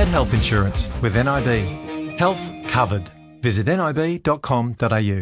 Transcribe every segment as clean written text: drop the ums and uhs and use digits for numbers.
and health insurance with NIB. Health covered. Visit nib.com.au.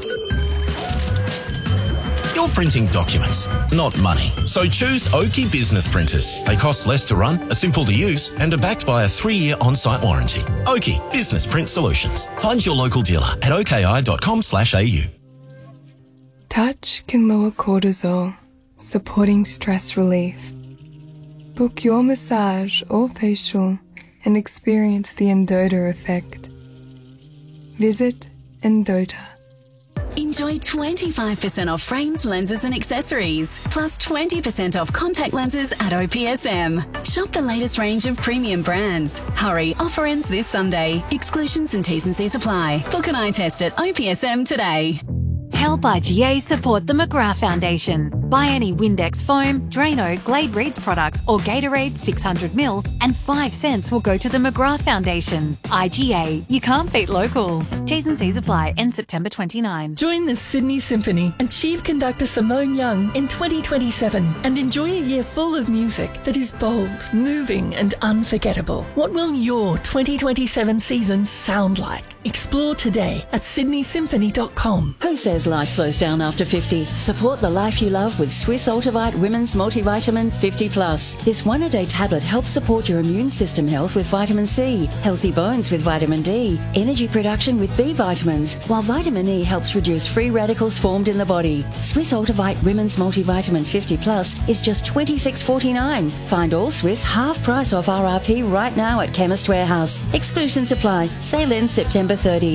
You're printing documents, not money. So choose Oki Business Printers. They cost less to run, are simple to use, and are backed by a 3-year on-site warranty. Oki Business Print Solutions. Find your local dealer at oki.com/au. Touch can lower cortisol, supporting stress relief. Book your massage or facial and experience the Endota effect. Visit Endota. Enjoy 25% off frames, lenses and accessories, plus 20% off contact lenses at OPSM. Shop the latest range of premium brands. Hurry, offer ends this Sunday. Exclusions and T's and C's apply. Book an eye test at OPSM today. Help IGA support the McGrath Foundation. Buy any Windex foam, Drano, Glade Reeds products or Gatorade 600ml and 5 cents will go to the McGrath Foundation. IGA, you can't beat local. T's and C's apply. End September 29. Join the Sydney Symphony and Chief Conductor Simone Young in 2027 and enjoy a year full of music that is bold, moving and unforgettable. What will your 2027 season sound like? Explore today at sydneysymphony.com. Who says life slows down after 50? Support the life you love with Swiss Ultivite Women's Multivitamin 50 Plus. This one-a-day tablet helps support your immune system health with vitamin C, healthy bones with vitamin D, energy production with B vitamins, while vitamin E helps reduce free radicals formed in the body. Swiss Ultivite Women's Multivitamin 50 Plus is just $26.49. Find all Swiss half price off RRP right now at Chemist Warehouse. Exclusions apply. Sale ends September 30.